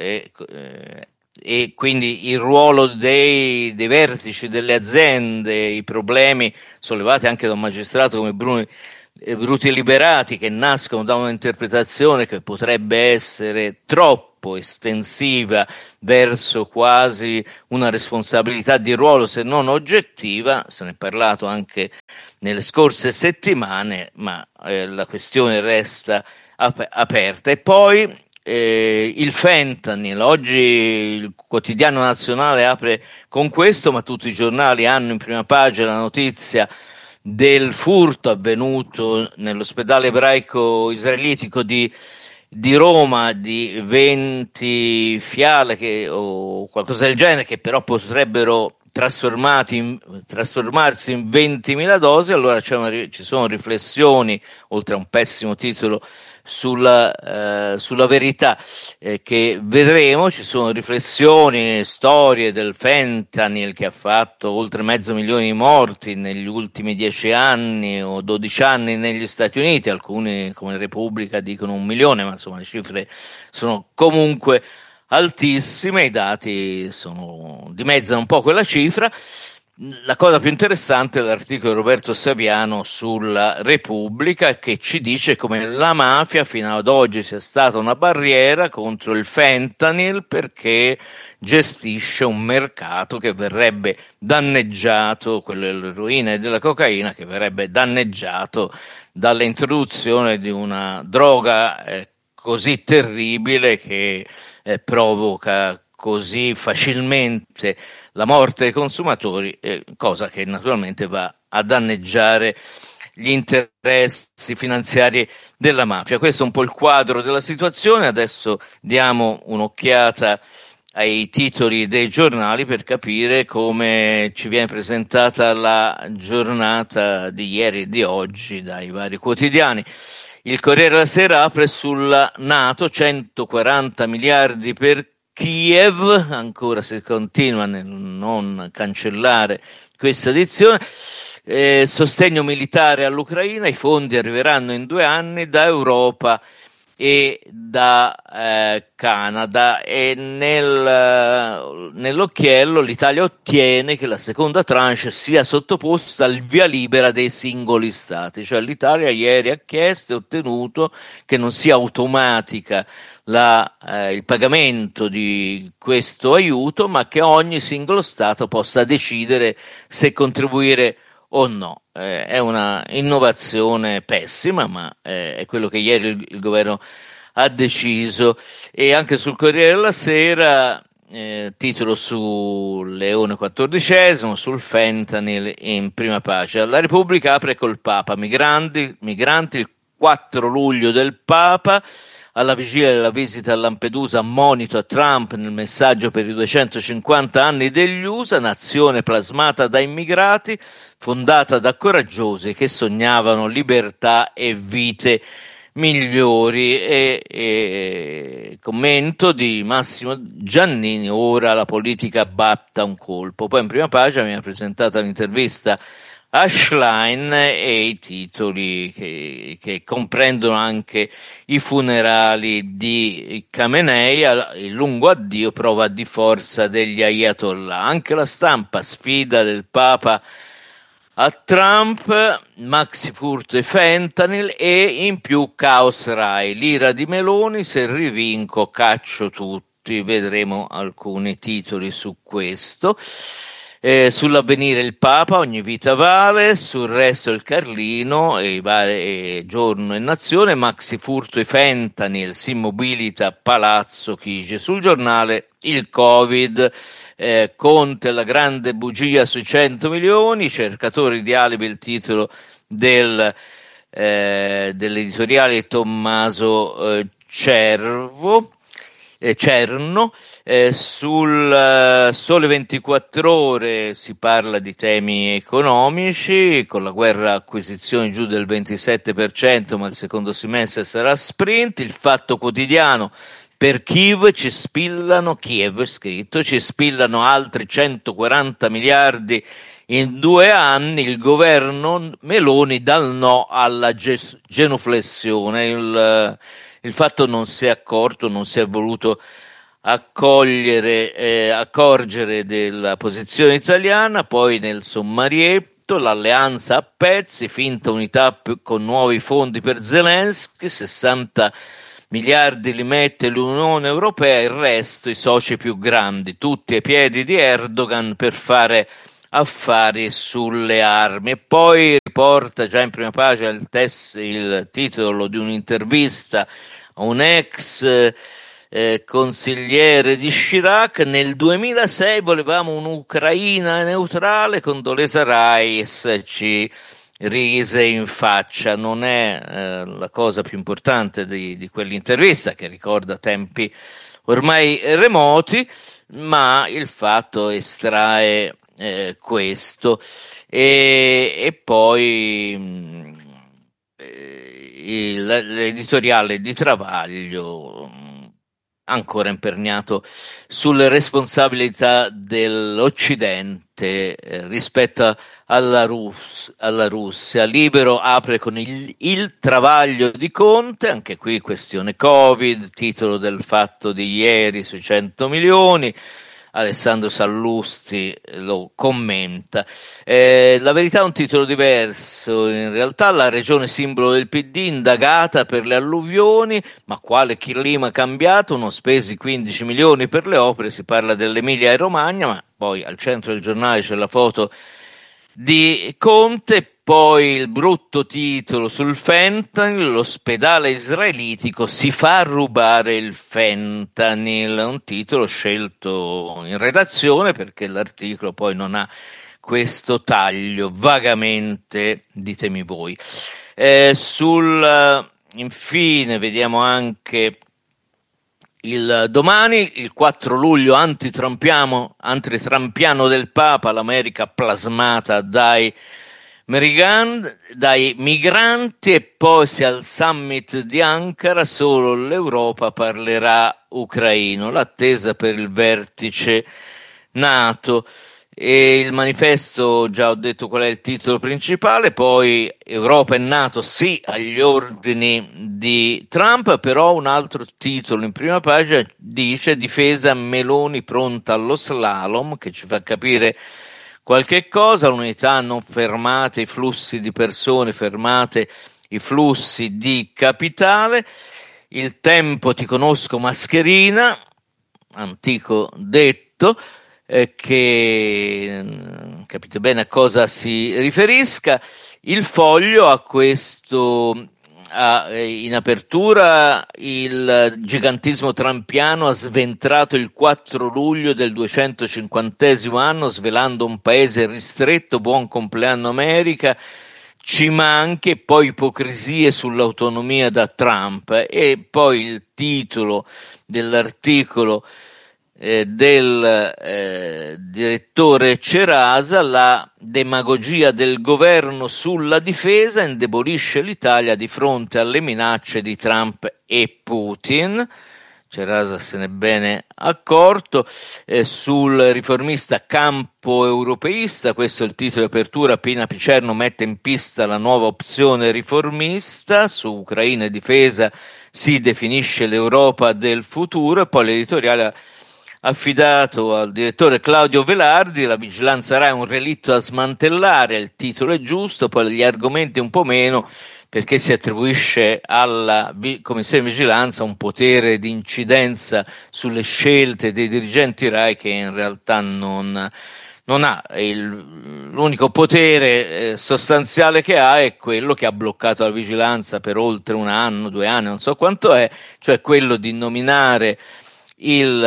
e quindi il ruolo dei vertici delle aziende, i problemi sollevati anche da un magistrato come Bruti Liberati, che nascono da un'interpretazione che potrebbe essere troppo estensiva verso quasi una responsabilità di ruolo se non oggettiva. Se ne è parlato anche nelle scorse settimane, ma la questione resta aperta. E poi il fentanyl, oggi il Quotidiano Nazionale apre con questo, ma tutti i giornali hanno in prima pagina la notizia del furto avvenuto nell'ospedale ebraico israelitico di Roma di 20 fiale o qualcosa del genere, che però potrebbero trasformarsi in 20.000 dosi. Allora ci sono riflessioni, oltre a un pessimo titolo, sulla verità che vedremo. Ci sono riflessioni, storie del fentanyl che ha fatto oltre 500.000 di morti negli ultimi 10 anni o 12 anni negli Stati Uniti. Alcuni, come Repubblica, dicono 1 milione, ma insomma le cifre sono comunque altissime, i dati dimezzano un po' quella cifra. La cosa più interessante è l'articolo di Roberto Saviano sulla Repubblica, che ci dice come la mafia fino ad oggi sia stata una barriera contro il fentanyl, perché gestisce un mercato che verrebbe danneggiato, quello dell'eroina e della cocaina, che verrebbe danneggiato dall'introduzione di una droga così terribile che provoca così facilmente la morte dei consumatori, cosa che naturalmente va a danneggiare gli interessi finanziari della mafia. Questo è un po' il quadro della situazione. Adesso diamo un'occhiata ai titoli dei giornali per capire come ci viene presentata la giornata di ieri e di oggi dai vari quotidiani. Il Corriere della Sera apre sulla NATO, 140 miliardi per Kiev, ancora si continua nel non cancellare questa edizione. Sostegno militare all'Ucraina, i fondi arriveranno in 2 anni da Europa e da Canada, e nell'occhiello l'Italia ottiene che la seconda tranche sia sottoposta al via libera dei singoli stati, cioè l'Italia ieri ha chiesto e ottenuto che non sia automatica il pagamento di questo aiuto, ma che ogni singolo stato possa decidere se contribuire o no. È una innovazione pessima, ma è quello che ieri il governo ha deciso. E anche sul Corriere della Sera, titolo su Leone XIV, sul fentanyl in prima pagina. La Repubblica apre col Papa, migranti, il 4 luglio del Papa. Alla vigilia della visita a Lampedusa, monito a Trump nel messaggio per i 250 anni degli USA, nazione plasmata da immigrati, fondata da coraggiosi che sognavano libertà e vite migliori. E commento di Massimo Giannini, ora la politica batta un colpo. Poi in prima pagina mi ha presentata l'intervista a Schlein e i titoli che comprendono anche i funerali di Khamenei, il lungo addio, prova di forza degli ayatollah. Anche La Stampa, sfida del Papa a Trump, maxi furto e fentanyl, e in più caos Rai, l'ira di Meloni, se rivinco caccio tutti. Vedremo alcuni titoli su questo. Sull'Avvenire il Papa, ogni vita vale. Sul Resto il Carlino, Giorno e Nazione, maxi furto e fentanyl, si mobilita Palazzo Chigi. Sul Giornale il Covid, Conte la grande bugia sui 100 milioni, cercatori di alibi, il titolo dell'editoriale Tommaso Cervo. Cerno. Sul Sole 24 Ore si parla di temi economici, con la guerra acquisizioni giù del 27%, ma il secondo semestre sarà sprint. Il Fatto Quotidiano: per Kiev ci spillano altri 140 miliardi in 2 anni, il governo Meloni dà il no alla genuflessione. Il Fatto non si è accorto, non si è voluto accorgere della posizione italiana. Poi nel sommarietto: l'alleanza a pezzi, finta unità con nuovi fondi per Zelensky, 60 miliardi li mette l'Unione Europea, il resto i soci più grandi, tutti ai piedi di Erdogan per fare affari sulle armi. E poi riporta già in prima pagina il titolo di un'intervista a un ex consigliere di Chirac: nel 2006 volevamo un'Ucraina neutrale, Condoleezza Rice ci rise in faccia. Non è la cosa più importante di quell'intervista, che ricorda tempi ormai remoti, ma il Fatto estrae questo. E poi l'editoriale di Travaglio, ancora imperniato sulle responsabilità dell'Occidente rispetto alla Russia. Libero apre con il travaglio di Conte, anche qui questione Covid, titolo del Fatto di ieri sui 100 milioni. Alessandro Sallusti lo commenta. La Verità ha un titolo diverso, in realtà: la regione simbolo del PD indagata per le alluvioni, ma quale clima cambiato, non spesi 15 milioni per le opere. Si parla dell'Emilia Romagna, ma poi al centro del giornale c'è la foto di Conte. Poi il brutto titolo sul fentanyl: l'ospedale israelitico si fa rubare il fentanyl. Un titolo scelto in redazione perché l'articolo poi non ha questo taglio, vagamente, ditemi voi. Infine vediamo anche il Domani: il 4 luglio antitrampiano del Papa, l'America plasmata dai migranti. E poi al summit di Ankara solo l'Europa parlerà ucraino, l'attesa per il vertice NATO. E il Manifesto, già ho detto qual è il titolo principale. Poi Europa e NATO sì agli ordini di Trump, però un altro titolo in prima pagina dice: difesa Meloni pronta allo slalom, che ci fa capire qualche cosa. L'unità: non fermate i flussi di persone, fermate i flussi di capitale. Il Tempo: ti conosco mascherina, antico detto, che capite bene a cosa si riferisca. Il Foglio ha questo in apertura: il gigantismo trumpiano ha sventrato il 4 luglio del 250° anno, svelando un paese ristretto. Buon compleanno America, ci manchi. E poi ipocrisie sull'autonomia da Trump. E poi il titolo dell'articolo del direttore Cerasa: la demagogia del governo sulla difesa indebolisce l'Italia di fronte alle minacce di Trump e Putin. Cerasa se n'è bene accorto. Sul Riformista: campo europeista, questo è il titolo di apertura. Pina Picerno mette in pista la nuova opzione riformista. Su Ucraina e difesa si definisce l'Europa del futuro. E poi l'editoriale affidato al direttore Claudio Velardi: la vigilanza Rai è un relitto da smantellare. Il titolo è giusto, poi gli argomenti un po' meno, perché si attribuisce alla Commissione di Vigilanza un potere di incidenza sulle scelte dei dirigenti Rai che in realtà non ha. L'unico potere sostanziale che ha è quello che ha bloccato la vigilanza per oltre 1 anno, 2 anni, non so quanto è, cioè quello di nominare il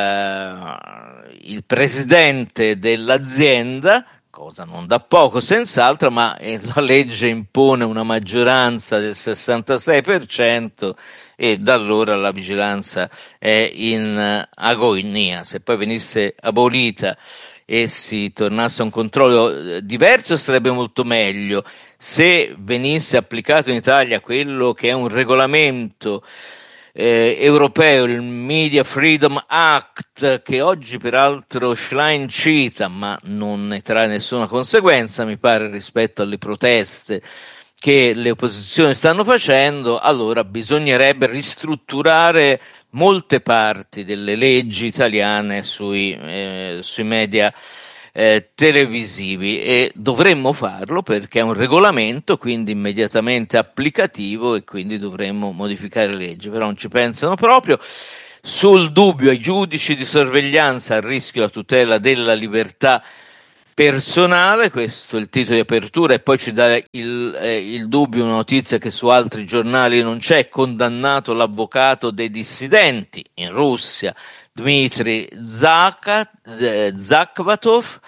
presidente dell'azienda, cosa non da poco senz'altro, ma la legge impone una maggioranza del 66% e da allora la vigilanza è in agonia. Se poi venisse abolita e si tornasse a un controllo diverso sarebbe molto meglio. Se venisse applicato in Italia quello che è un regolamento europeo, il Media Freedom Act, che oggi peraltro Schlein cita, ma non ne trae nessuna conseguenza, mi pare, rispetto alle proteste che le opposizioni stanno facendo, allora bisognerebbe ristrutturare molte parti delle leggi italiane sui media televisivi, e dovremmo farlo perché è un regolamento, quindi immediatamente applicativo, e quindi dovremmo modificare le leggi, però non ci pensano proprio. Sul dubbio ai giudici di sorveglianza, a rischio la tutela della libertà personale, questo è il titolo di apertura, e poi ci dà il dubbio una notizia che su altri giornali non c'è: condannato l'avvocato dei dissidenti in Russia, Dmitry Zakvatov.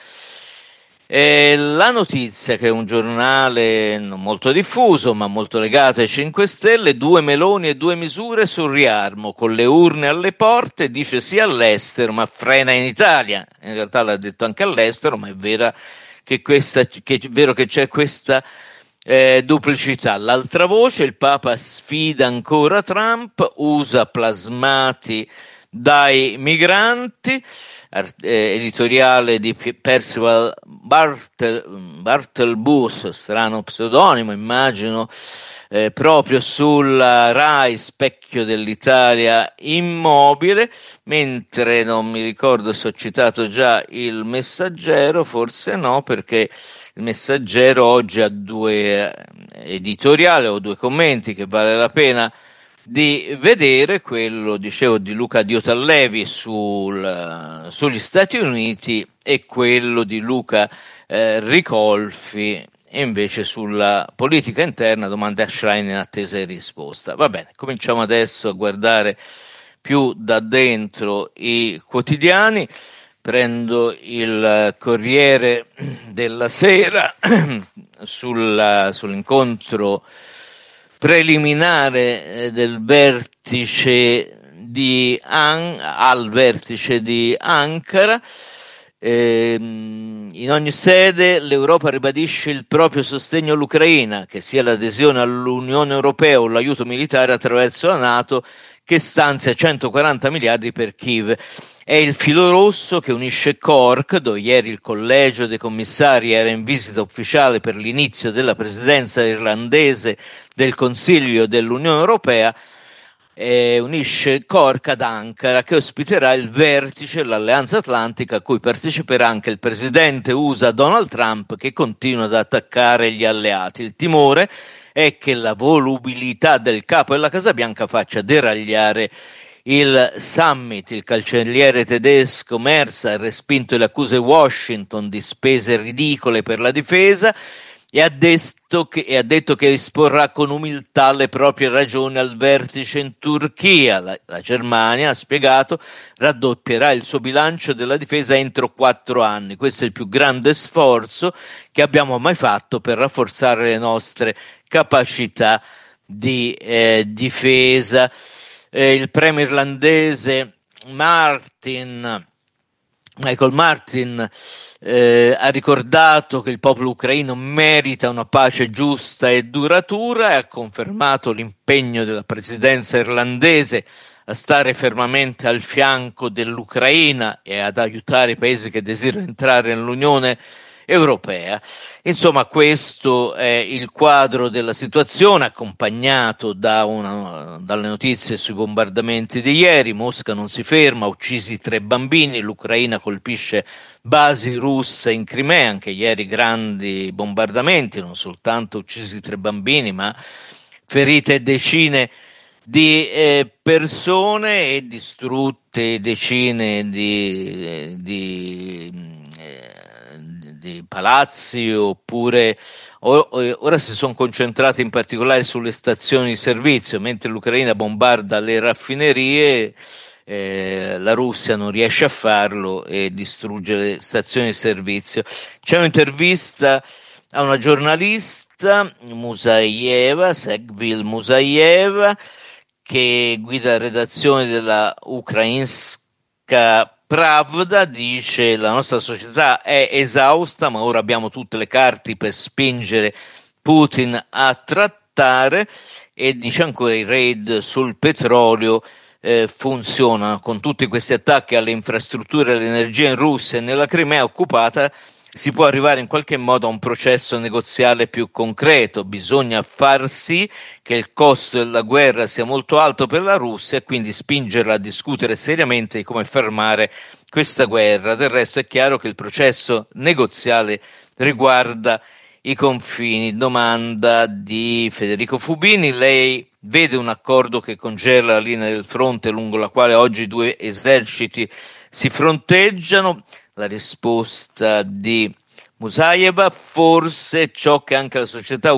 La notizia, che è un giornale non molto diffuso ma molto legato ai 5 Stelle, 2 Meloni e 2 misure sul riarmo, con le urne alle porte, dice sì all'estero ma frena in Italia. In realtà l'ha detto anche all'estero, ma è vero che c'è questa duplicità. L'altra voce: il Papa sfida ancora Trump, usa plasmati dai migranti. Editoriale di Percival Bartelbus, strano pseudonimo, immagino, proprio sulla Rai, specchio dell'Italia immobile, mentre non mi ricordo se ho citato già il Messaggero, forse no, perché il Messaggero oggi ha 2 editoriali o 2 commenti che vale la pena di vedere. Quello, dicevo, di Luca Diotallevi sugli Stati Uniti, e quello di Luca Ricolfi invece sulla politica interna, domande a Schlein in attesa di risposta. Va bene, cominciamo adesso a guardare più da dentro i quotidiani. Prendo il Corriere della Sera sull'incontro preliminare del vertice al vertice di Ankara. In ogni sede l'Europa ribadisce il proprio sostegno all'Ucraina, che sia l'adesione all'Unione Europea o l'aiuto militare attraverso la NATO, che stanzia 140 miliardi per Kiev. È il filo rosso che unisce Cork, dove ieri il collegio dei commissari era in visita ufficiale per l'inizio della presidenza irlandese del Consiglio dell'Unione Europea, unisce Cork ad Ankara, che ospiterà il vertice dell'Alleanza Atlantica, a cui parteciperà anche il presidente USA Donald Trump, che continua ad attaccare gli alleati. Il timore è che la volubilità del capo della Casa Bianca faccia deragliare il summit. Il cancelliere tedesco Merz ha respinto le accuse Washington di spese ridicole per la difesa e ha detto che esporrà con umiltà le proprie ragioni al vertice in Turchia. La Germania, ha spiegato, raddoppierà il suo bilancio della difesa entro 4 anni. Questo è il più grande sforzo che abbiamo mai fatto per rafforzare le nostre capacità di difesa. Il premier irlandese Michael Martin ha ricordato che il popolo ucraino merita una pace giusta e duratura, e ha confermato l'impegno della presidenza irlandese a stare fermamente al fianco dell'Ucraina e ad aiutare i paesi che desiderano entrare nell'Unione Europea. Insomma, questo è il quadro della situazione, accompagnato dalle notizie sui bombardamenti di ieri. Mosca non si ferma, uccisi 3 bambini, l'Ucraina colpisce basi russe in Crimea, anche ieri grandi bombardamenti, non soltanto uccisi 3 bambini, ma ferite decine di persone e distrutte decine di palazzi, oppure ora si sono concentrati in particolare sulle stazioni di servizio. Mentre l'Ucraina bombarda le raffinerie, la Russia non riesce a farlo e distrugge le stazioni di servizio. C'è un'intervista a una giornalista, Segvil Musayeva, che guida la redazione della Ukrainska Pravda, dice: la nostra società è esausta, ma ora abbiamo tutte le carte per spingere Putin a trattare. E dice ancora: i raid sul petrolio funzionano. Con tutti questi attacchi alle infrastrutture e all'energia in Russia e nella Crimea occupata si può arrivare in qualche modo a un processo negoziale più concreto. Bisogna far sì che il costo della guerra sia molto alto per la Russia e quindi spingerla a discutere seriamente di come fermare questa guerra. Del resto è chiaro che il processo negoziale riguarda i confini. Domanda di Federico Fubini: lei vede un accordo che congela la linea del fronte lungo la quale oggi i due eserciti si fronteggiano? La risposta di Musayeva: forse ciò che anche la società